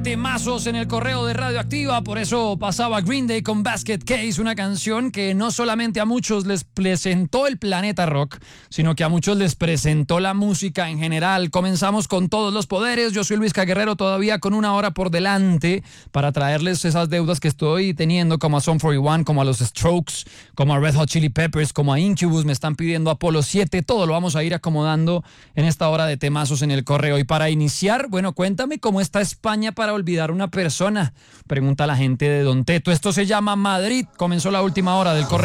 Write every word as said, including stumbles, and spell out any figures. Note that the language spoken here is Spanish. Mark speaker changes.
Speaker 1: temazos en el correo de Radioactiva, por eso pasaba Green Day con Basket Case, una canción que no solamente a muchos les presentó el planeta rock, sino que a muchos les presentó la música en general. Comenzamos con todos los poderes. Yo soy Luis Caguerrero, todavía con una hora por delante para traerles esas deudas que estoy teniendo, como a Sum cuarenta y uno, como a los Strokes, como a Red Hot Chili Peppers, como a Incubus. Me están pidiendo Apolo siete, todo lo vamos a ir acomodando en esta hora de temazos en el correo. Y para iniciar, bueno, cuéntame cómo está España para olvidar una persona, pregunta la gente de Don Teto. Esto se llama Madrid. Comenzó la última hora del correo.